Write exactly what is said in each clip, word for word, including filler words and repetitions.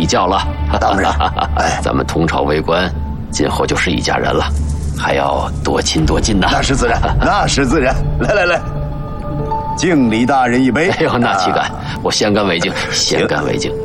教了。 当然，哎， 咱们同朝为官，今后就是一家人了，还要多亲多近呐。 那是自然，那是自然。来来来，敬李大人一杯。 哎呦，那岂敢，我先干为敬，先干为敬。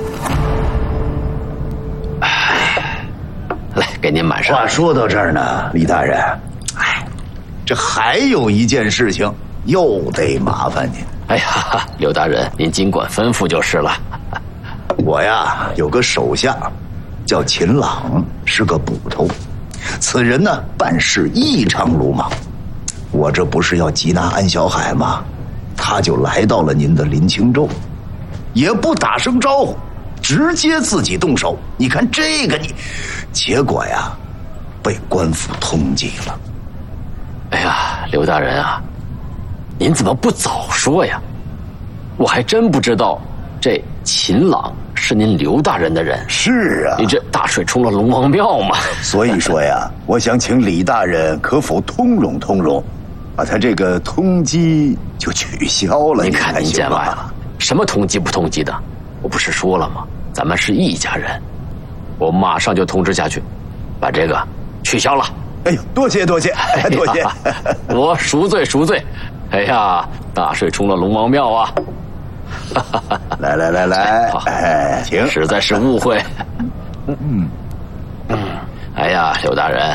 来，给您满上。 话说到这儿呢，李大人，哎，这还有一件事情，又得麻烦您。 哎呀，刘大人，您尽管吩咐就是了。 我呀，有个手下，叫秦朗，是个捕头。此人呢，办事异常鲁莽。我这不是要缉拿安小海吗？他就来到了您的林清州，也不打声招呼，直接自己动手。你看这个你，结果呀，被官府通缉了。 哎呀，刘大人啊，您怎么不早说呀？我还真不知道这秦朗是您刘大人的人。 是啊， 你这大水冲了龙王庙嘛。 所以说呀，我想请李大人可否通融通融，把他这个通缉就取消了。 您看您见外了，什么通缉不通缉的？我不是说了吗？咱们是一家人，我马上就通知下去，把这个取消了。 哎呦，多谢多谢，哎、多谢， 我赎罪赎罪。哎呀，大水冲了龙王庙啊！ 来来来来，哎，请， 实在是误会。嗯嗯，哎呀，刘大人，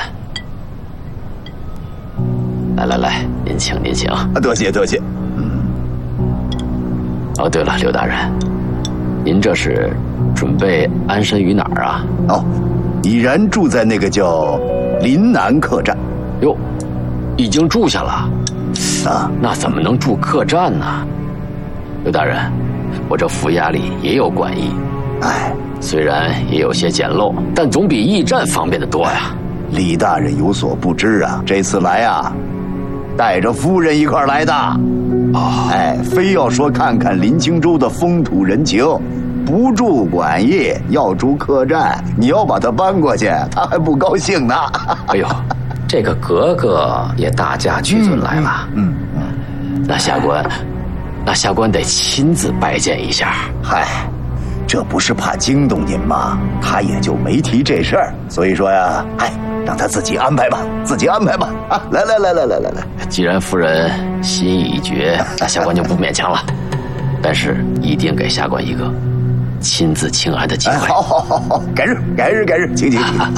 来来来，您请您请。 多谢多谢。嗯。 哦，对了，刘大人，您这是准备安身于哪儿啊？ 哦，已然住在那个叫林南客栈。 哟，已经住下了啊？ 那怎么能住客栈呢？刘大人，我这府衙里也有馆驿， 哎， 虽然也有些简陋，但总比驿站方便得多呀。 李大人有所不知啊，这次来啊，带着夫人一块来的。哦，哎，非要说看看林清州的风土人情，不住馆驿，要住客栈，你要把他搬过去，他还不高兴呢。 哎呦，这个格格也大驾屈尊来了。 嗯 嗯, 嗯，那下官。那下官得亲自拜见一下。 嗨，这不是怕惊动您吗？他也就没提这事儿。所以说呀，哎，让他自己安排吧，自己安排吧。啊，来来来来来来来， 既然夫人心意已决，那下官就不勉强了。但是一定给下官一个亲自请安的机会。哎、 好好好好，改日改日改日，请请请。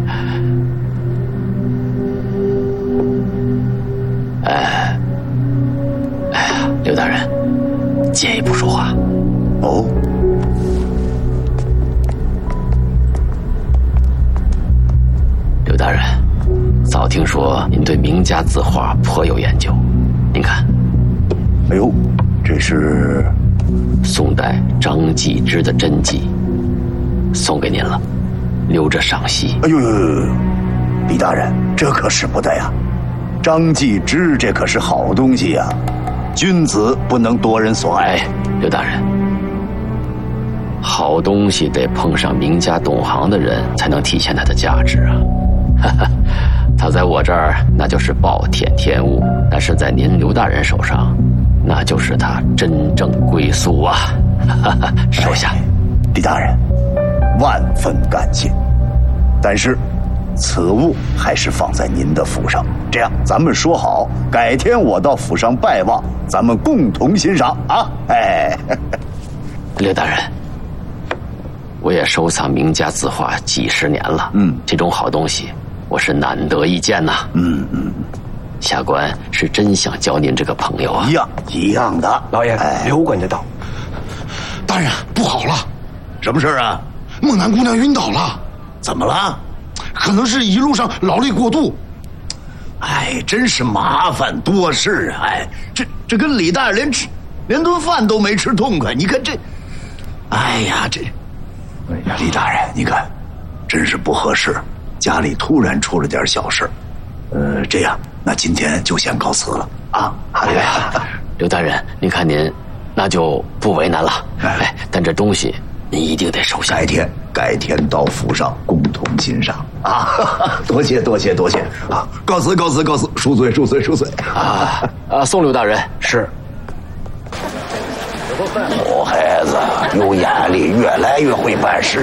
哎，哎呀，刘大人。借一步说话。 哦， 刘大人，早听说您对名家字画颇有研究，您看。 哎呦，这是宋代张继之的真迹，送给您了，留着赏析。 哎呦呦呦呦，李大人，这可使不得呀！张继之这可是好东西呀。君子不能夺人所爱。 哎，刘大人，好东西得碰上名家懂行的人，才能体现它的价值啊！哈哈，他在我这儿那就是暴殄天物，但是在您刘大人手上，那就是他真正归宿啊！哈哈，收下。 哎，李大人，万分感谢。但是，此物还是放在您的府上。这样，咱们说好，改天我到府上拜望，咱们共同欣赏啊！哎， 刘大人，我也收藏名家字画几十年了，嗯，这种好东西我是难得一见呐。 嗯嗯， 下官是真想交您这个朋友啊。 一样一样的， 老爷，哎、刘管家到。 大人，不好了！ 什么事啊？ 孟南姑娘晕倒了。 怎么了？ 可能是一路上劳累过度。 哎，真是麻烦多事啊！哎，这这跟李大人连吃连顿饭都没吃痛快，你看这，哎呀，这，哎呀，李大人，你看，真是不合适，家里突然出了点小事，呃，这样，那今天就先告辞了啊！哎呀， 刘大人，您看您，那就不为难了。哎，但这东西您一定得收下。 改天，改天到府上共同欣赏啊！多谢多谢多谢啊！告辞告辞告辞，恕罪恕罪恕罪啊！啊，宋刘大人是。 好孩子，有眼力，越来越会办事。